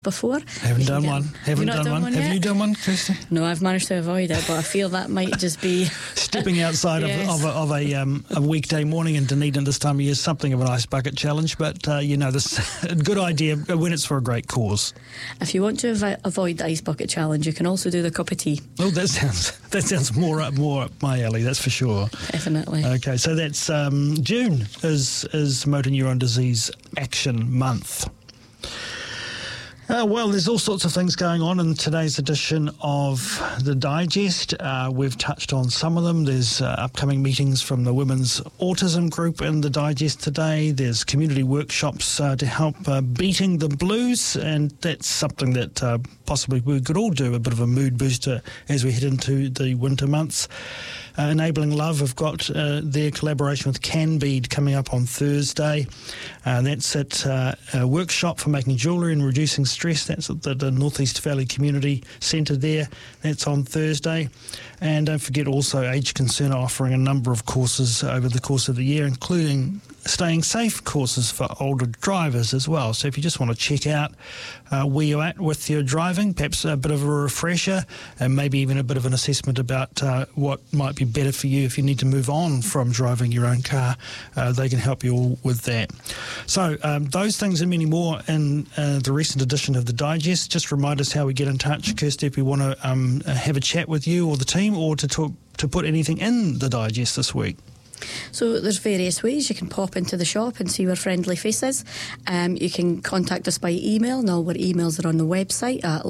before. Haven't done one. Haven't done one. Have you done one, Kirsty? No, I've managed to avoid it, but I feel that might just be stepping outside yes. of a weekday morning in Dunedin this time of year is something of an ice bucket challenge, but this a good idea when it's for a great cause. If you want to avoid the ice bucket challenge, you can also do the cup of tea. Oh, that sounds more up my alley. That's for sure. Definitely. Okay, so that's June is Motor Neurone Disease Action Month. Well, there's all sorts of things going on in today's edition of the Digest. We've touched on some of them. There's upcoming meetings from the Women's Autism Group in the Digest today. There's community workshops to help beating the blues, and that's something that possibly we could all do, a bit of a mood booster as we head into the winter months. Enabling Love have got their collaboration with Canbead coming up on Thursday. That's at a workshop for making jewellery and reducing stress. That's at the North East Valley Community Centre there. That's on Thursday. And don't forget also Age Concern are offering a number of courses over the course of the year, including staying safe courses for older drivers as well. So if you just want to check out where you're at with your driving, perhaps a bit of a refresher and maybe even a bit of an assessment about what might be better for you if you need to move on from driving your own car, they can help you all with that. So those things and many more in the recent edition of the Digest. Just remind us how we get in touch, Kirsty, if we want to have a chat with you or the team, or to put anything in the Digest this week. So there's various ways. You can pop into the shop and see our friendly faces. You can contact us by email, and all our emails are on the website at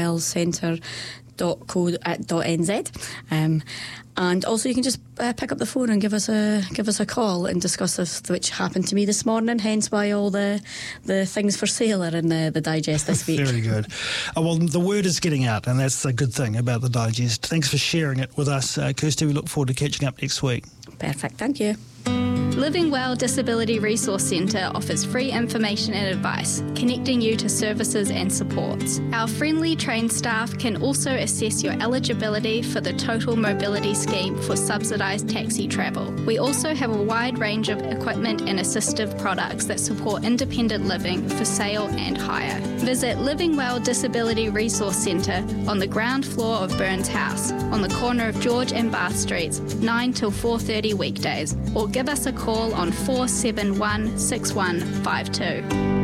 livingwellcentre.co.nz. And also you can just pick up the phone and give us a call and discuss this, which happened to me this morning, hence why all the things for sale are in the Digest this week. Very good. Well, the word is getting out, and that's the good thing about the Digest. Thanks for sharing it with us, Kirsty. We look forward to catching up next week. Perfect, thank you. Living Well Disability Resource Centre offers free information and advice, connecting you to services and supports. Our friendly trained staff can also assess your eligibility for the Total Mobility Scheme for subsidised taxi travel. We also have a wide range of equipment and assistive products that support independent living for sale and hire. Visit Living Well Disability Resource Centre on the ground floor of Burns House, on the corner of George and Bath Streets, 9 till 4:30 weekdays, or give us a call on 471 6152.